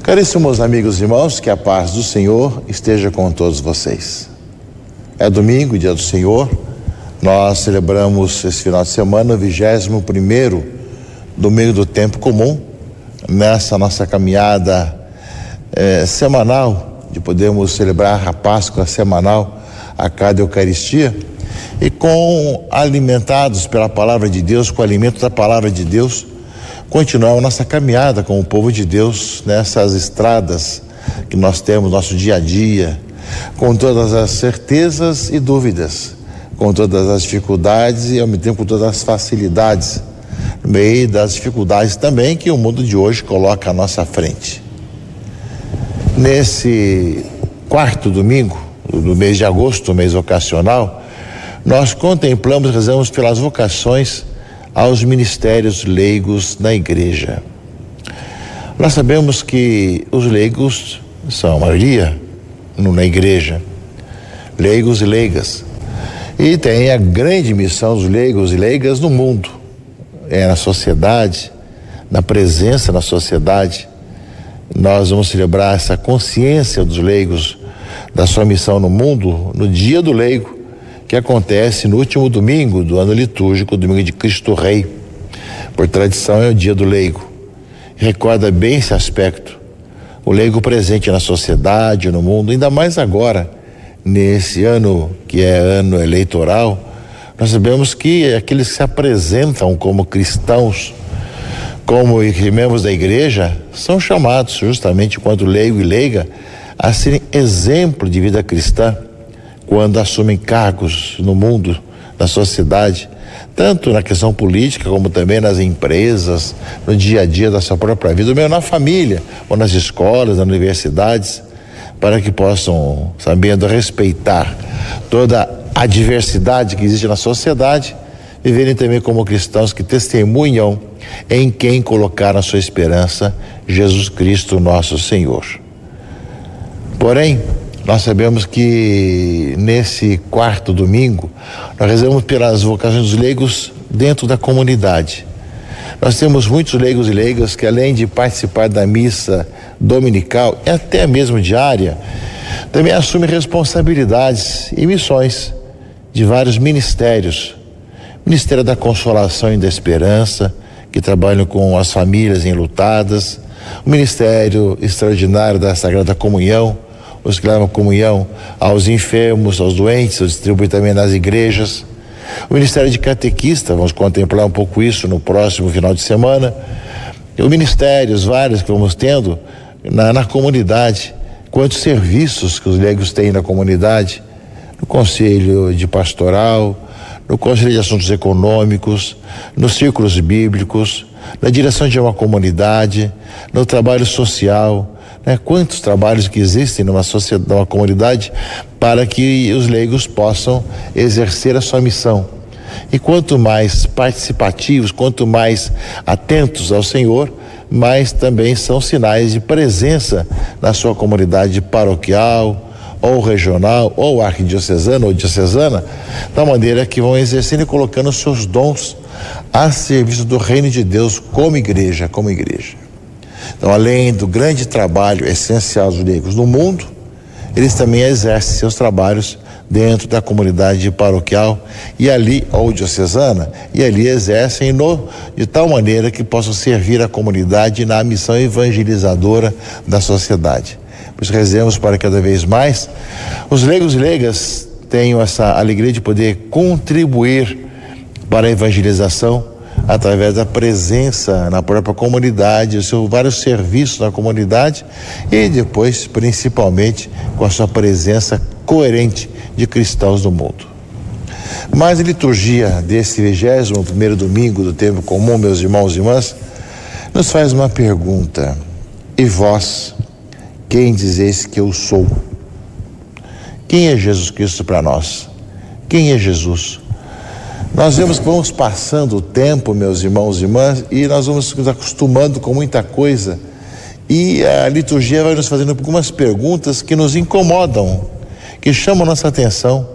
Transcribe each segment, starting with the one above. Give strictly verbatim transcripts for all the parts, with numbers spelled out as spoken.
Caríssimos amigos e irmãos, que a paz do Senhor esteja com todos vocês. É domingo, dia do Senhor. Nós celebramos esse final de semana o vigésimo primeiro domingo do tempo comum, nessa nossa caminhada eh, semanal, de podermos celebrar a Páscoa semanal a cada Eucaristia, e com alimentados pela palavra de Deus, com o alimento da palavra de Deus, continuar a nossa caminhada com o povo de Deus nessas estradas que nós temos no nosso dia a dia, com todas as certezas e dúvidas, com todas as dificuldades e ao mesmo tempo com todas as facilidades, no meio das dificuldades também que o mundo de hoje coloca à nossa frente. Nesse quarto domingo do mês de agosto, mês vocacional, nós contemplamos e rezamos pelas vocações aos ministérios leigos na igreja. Nós sabemos que os leigos são a maioria na igreja, leigos e leigas, e tem a grande missão dos leigos e leigas no mundo, é na sociedade, na presença na sociedade. Nós vamos celebrar essa consciência dos leigos, da sua missão no mundo, no dia do leigo, que acontece no último domingo do ano litúrgico, domingo de Cristo Rei. Por tradição é o dia do leigo. Recorda bem esse aspecto. O leigo presente na sociedade, no mundo, ainda mais agora, nesse ano que é ano eleitoral, nós sabemos que aqueles que se apresentam como cristãos, como membros da igreja, são chamados justamente, enquanto leigo e leiga, a serem exemplo de vida cristã, quando assumem cargos no mundo, na sociedade, tanto na questão política como também nas empresas, no dia a dia da sua própria vida, ou mesmo na família, ou nas escolas, nas universidades, para que possam, sabendo respeitar toda a diversidade que existe na sociedade, viverem também como cristãos que testemunham em quem colocaram a sua esperança, Jesus Cristo nosso Senhor. Porém, nós sabemos que nesse quarto domingo, nós rezamos pelas vocações dos leigos dentro da comunidade. Nós temos muitos leigos e leigas que, além de participar da missa dominical e até mesmo diária, também assumem responsabilidades e missões de vários ministérios. Ministério da Consolação e da Esperança, que trabalham com as famílias enlutadas, o Ministério Extraordinário da Sagrada Comunhão, os que levam comunhão aos enfermos, aos doentes, os distribuem também nas igrejas. O Ministério de Catequista, vamos contemplar um pouco isso no próximo final de semana. E o Ministério, os vários que vamos tendo na, na comunidade, quantos serviços que os leigos têm na comunidade, no Conselho de Pastoral, no Conselho de Assuntos Econômicos, nos círculos bíblicos, na direção de uma comunidade, no trabalho social, né? Quantos trabalhos que existem numa sociedade, numa comunidade, para que os leigos possam exercer a sua missão. E quanto mais participativos, quanto mais atentos ao Senhor, mais também são sinais de presença na sua comunidade paroquial, ou regional, ou arquidiocesana, ou diocesana, da maneira que vão exercendo e colocando os seus dons a serviço do reino de Deus como igreja, como igreja. Então, além do grande trabalho essencial dos leigos no mundo, eles também exercem seus trabalhos dentro da comunidade paroquial e ali, ou diocesana, e ali exercem no, de tal maneira que possam servir a comunidade na missão evangelizadora da sociedade. Por isso rezemos para cada vez mais os leigos e leigas tenham essa alegria de poder contribuir para a evangelização através da presença na própria comunidade, os seus vários serviços na comunidade e depois, principalmente, com a sua presença coerente de cristãos no mundo. Mas a liturgia desse vigésimo primeiro domingo do tempo comum, meus irmãos e irmãs, nos faz uma pergunta: e vós, quem dizeis que eu sou? Quem é Jesus Cristo para nós? Quem é Jesus? Nós vemos que vamos passando o tempo, meus irmãos e irmãs, e nós vamos nos acostumando com muita coisa, e a liturgia vai nos fazendo algumas perguntas que nos incomodam, que chamam nossa atenção.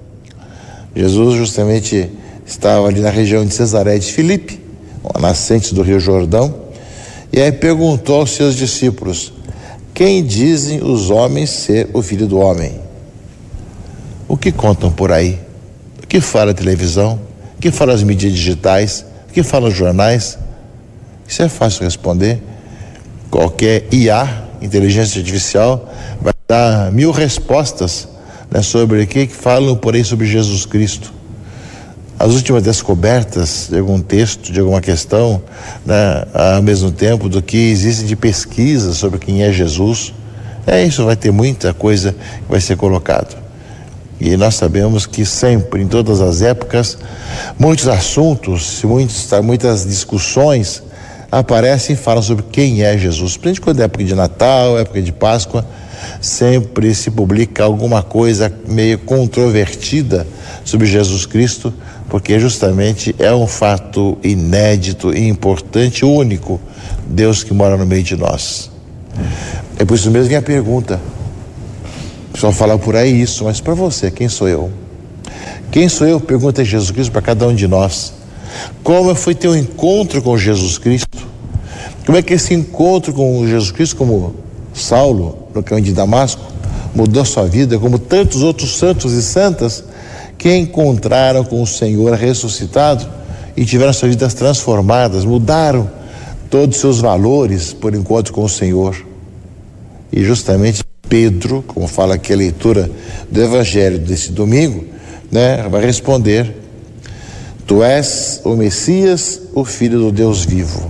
Jesus justamente estava ali na região de Cesaré de Filipe, a nascente do Rio Jordão, e aí perguntou aos seus discípulos: quem dizem os homens ser o Filho do Homem? O que contam por aí? O que fala a televisão? O que fala as mídias digitais? O que falam os jornais? Isso é fácil responder. Qualquer I A, inteligência artificial, vai dar mil respostas, né, sobre o que, que falam por aí sobre Jesus Cristo. As últimas descobertas de algum texto, de alguma questão, né, ao mesmo tempo do que existe de pesquisa sobre quem é Jesus. É isso, vai ter muita coisa que vai ser colocado. E nós sabemos que sempre, em todas as épocas, muitos assuntos, muitos, muitas discussões aparecem e falam sobre quem é Jesus. Principalmente quando é época de Natal, época de Páscoa, sempre se publica alguma coisa meio controvertida sobre Jesus Cristo, porque justamente é um fato inédito e importante, único, Deus que mora no meio de nós. É por isso mesmo vem a pergunta. O pessoal fala por aí isso, mas para você, quem sou eu? Quem sou eu? Pergunta Jesus Cristo para cada um de nós. Como foi teu encontro com Jesus Cristo? Como é que esse encontro com Jesus Cristo, como Saulo no caminho de Damasco, mudou sua vida, como tantos outros santos e santas que encontraram com o Senhor ressuscitado e tiveram suas vidas transformadas, mudaram todos os seus valores por encontro com o Senhor. E justamente Pedro, como fala aqui a leitura do Evangelho desse domingo, né, vai responder: Tu és o Messias, o Filho do Deus vivo.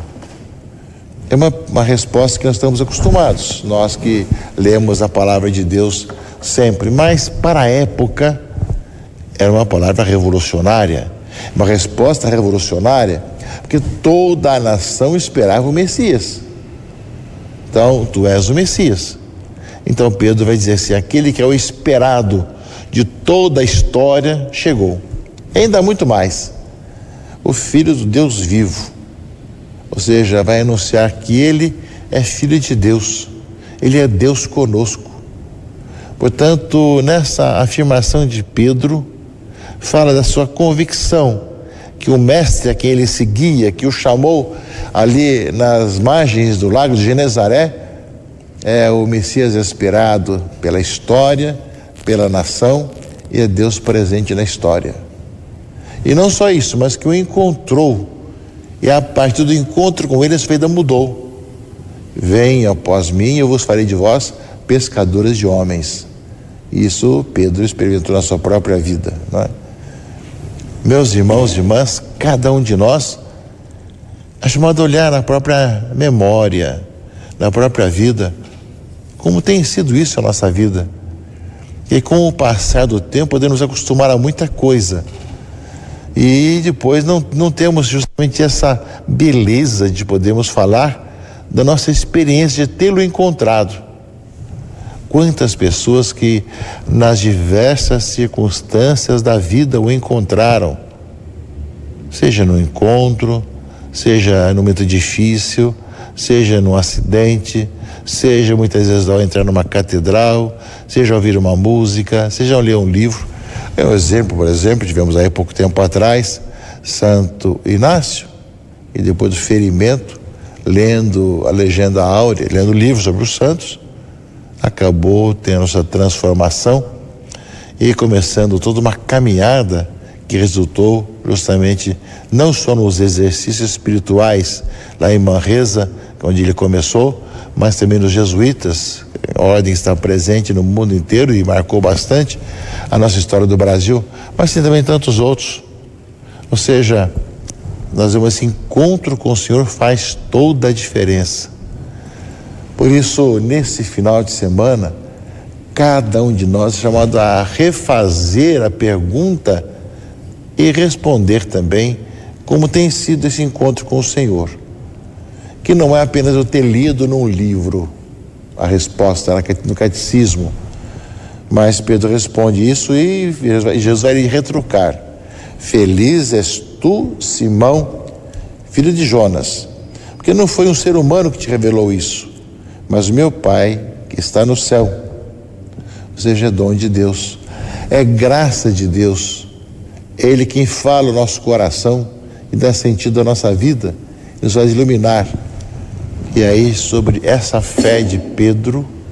É uma, uma resposta que nós estamos acostumados, nós que lemos a palavra de Deus sempre, mas para a época era uma palavra revolucionária, uma resposta revolucionária, porque toda a nação esperava o Messias. Então, tu és o Messias. Então Pedro vai dizer assim: aquele que é o esperado de toda a história chegou. E ainda muito mais, o Filho do Deus vivo. Ou seja, vai anunciar que ele é Filho de Deus, ele é Deus conosco. Portanto, nessa afirmação de Pedro, fala da sua convicção que o mestre a quem ele seguia, que o chamou ali nas margens do lago de Genezaré, é o Messias esperado pela história, pela nação, e é Deus presente na história. E não só isso, mas que o encontrou, e a partir do encontro com ele, a sua vida mudou. Venha após mim, eu vos farei de vós pescadores de homens. Isso Pedro experimentou na sua própria vida, não é? Meus irmãos e irmãs, cada um de nós é chamado a olhar na própria memória, na própria vida, como tem sido isso a nossa vida. E com o passar do tempo podemos acostumar a muita coisa e depois não, não temos justamente essa beleza de podermos falar da nossa experiência de tê-lo encontrado. Quantas pessoas que nas diversas circunstâncias da vida o encontraram, seja no encontro, seja no momento difícil, seja num acidente, seja muitas vezes ao entrar numa catedral, seja ao ouvir uma música, seja ao ler um livro. É um exemplo, por exemplo, tivemos aí pouco tempo atrás, Santo Inácio, e depois do ferimento, lendo a Legenda Áurea, lendo livros sobre os santos, acabou tendo essa transformação e começando toda uma caminhada que resultou justamente não só nos exercícios espirituais lá em Manresa, onde ele começou, mas também nos jesuítas. A ordem está presente no mundo inteiro e marcou bastante a nossa história do Brasil, mas tem também tantos outros. Ou seja, nós vemos esse encontro com o Senhor faz toda a diferença. Por isso, nesse final de semana, cada um de nós é chamado a refazer a pergunta e responder também como tem sido esse encontro com o Senhor. Que não é apenas eu ter lido num livro a resposta no catecismo, mas Pedro responde isso e Jesus vai lhe retrucar: feliz és tu, Simão, filho de Jonas, porque não foi um ser humano que te revelou isso, mas o meu Pai que está no céu. Ou seja, é dom de Deus, é graça de Deus. Ele quem fala o nosso coração e dá sentido à nossa vida, nos faz iluminar. E aí, sobre essa fé de Pedro,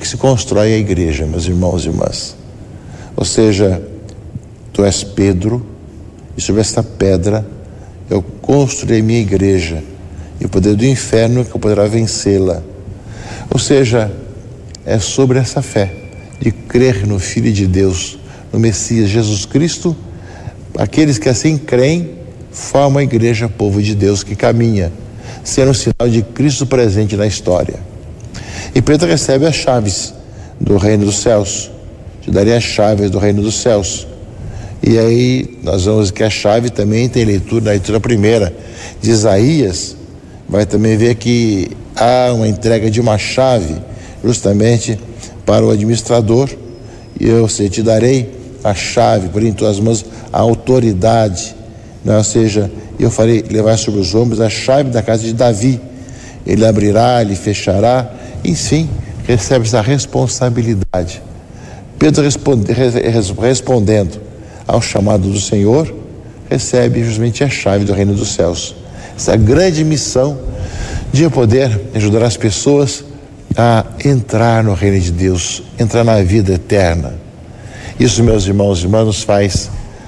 que se constrói a igreja, meus irmãos e irmãs. Ou seja, tu és Pedro, e sobre esta pedra eu construirei minha igreja, e o poder do inferno que poderá vencê-la. Ou seja, é sobre essa fé de crer no Filho de Deus, no Messias Jesus Cristo. Aqueles que assim creem formam a igreja, povo de Deus que caminha, sendo um sinal de Cristo presente na história. E Pedro recebe as chaves do reino dos céus. Te darei as chaves do reino dos céus. E aí nós vamos que a chave também tem leitura, na leitura primeira de Isaías, vai também ver que há uma entrega de uma chave justamente para o administrador. E eu sei, te darei a chave, por em tuas mãos a autoridade, né? Ou seja, eu farei levar sobre os ombros a chave da casa de Davi. Ele abrirá, ele fechará, enfim, recebe essa responsabilidade. Pedro responde, respondendo ao chamado do Senhor, recebe justamente a chave do reino dos céus. Essa grande missão de poder ajudar as pessoas a entrar no reino de Deus, entrar na vida eterna. Isso, meus irmãos e irmãs, nos faz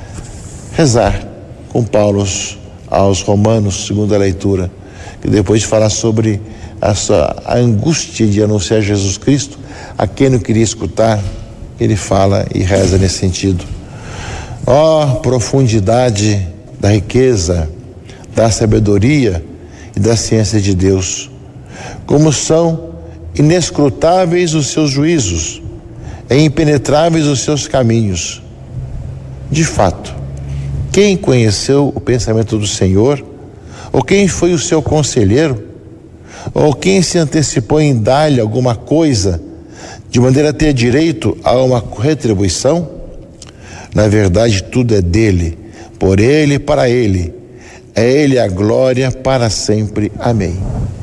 rezar com Paulo aos Romanos, segunda leitura, que depois de falar sobre a, sua, a angústia de anunciar Jesus Cristo a quem não queria escutar, ele fala e reza nesse sentido. Ó oh, profundidade da riqueza, da sabedoria e da ciência de Deus, como são inescrutáveis os seus juízos e impenetráveis os seus caminhos. De fato, quem conheceu o pensamento do Senhor? Ou quem foi o seu conselheiro? Ou quem se antecipou em dar-lhe alguma coisa, de maneira a ter direito a uma retribuição? Na verdade, tudo é dele, por ele e para ele. É ele a glória para sempre. Amém.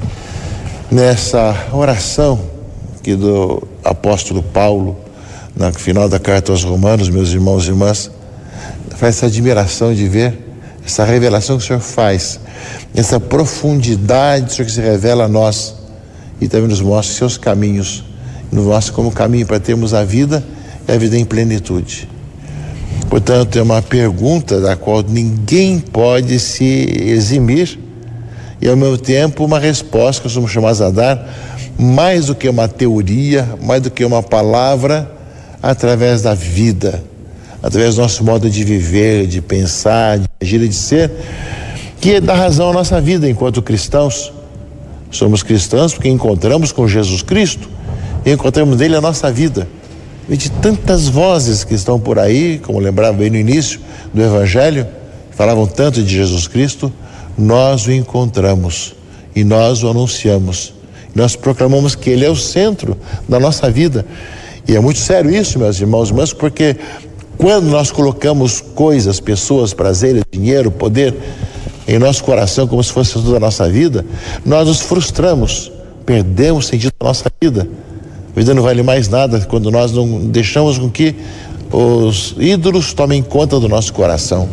Nessa oração que do apóstolo Paulo, no final da carta aos Romanos, meus irmãos e irmãs, faz essa admiração de ver essa revelação que o Senhor faz, essa profundidade do Senhor que se revela a nós e também nos mostra seus caminhos, nos mostra como caminho para termos a vida e a vida em plenitude. Portanto, é uma pergunta da qual ninguém pode se eximir e, ao mesmo tempo, uma resposta que nós somos chamados a dar, mais do que uma teoria, mais do que uma palavra, através da vida, através do nosso modo de viver, de pensar, de agir e de ser, que dá razão à nossa vida enquanto cristãos. Somos cristãos porque encontramos com Jesus Cristo e encontramos nele a nossa vida. E de tantas vozes que estão por aí, como lembrava bem no início do Evangelho, falavam tanto de Jesus Cristo, nós o encontramos e nós o anunciamos. Nós proclamamos que ele é o centro da nossa vida. E é muito sério isso, meus irmãos e irmãs, porque quando nós colocamos coisas, pessoas, prazeres, dinheiro, poder em nosso coração como se fosse tudo a nossa vida, nós nos frustramos, perdemos o sentido da nossa vida. A vida não vale mais nada quando nós não deixamos com que os ídolos tomem conta do nosso coração.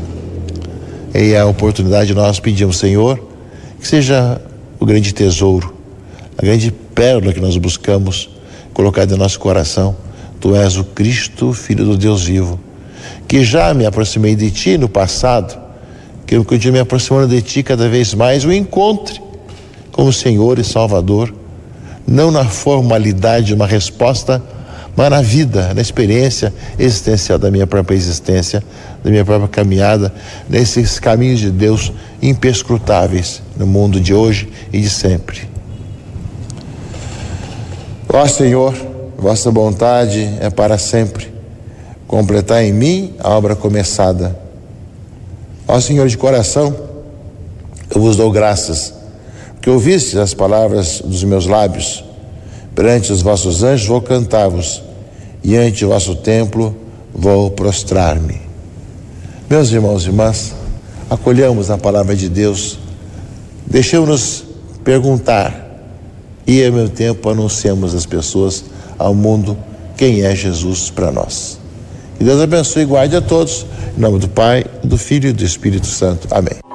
E a oportunidade nós pedimos, Senhor, que seja o grande tesouro, a grande pérola que nós buscamos colocar em nosso coração. Tu és o Cristo, Filho do Deus vivo, que já me aproximei de Ti no passado, que eu continue me aproximando de Ti cada vez mais, o encontre como Senhor e Salvador, não na formalidade de uma resposta, mas na vida, na experiência existencial da minha própria existência, da minha própria caminhada, nesses caminhos de Deus imperscrutáveis no mundo de hoje e de sempre. Ó Senhor, vossa vontade é para sempre, completar em mim a obra começada. Ó Senhor, de coração, eu vos dou graças, porque ouvistes as palavras dos meus lábios. Perante os vossos anjos vou cantar-vos, e ante o vosso templo vou prostrar-me. Meus irmãos e irmãs, acolhamos a palavra de Deus, deixemos-nos perguntar, e ao mesmo tempo anunciamos às pessoas, ao mundo, quem é Jesus para nós. Que Deus abençoe e guarde a todos, em nome do Pai, do Filho e do Espírito Santo. Amém.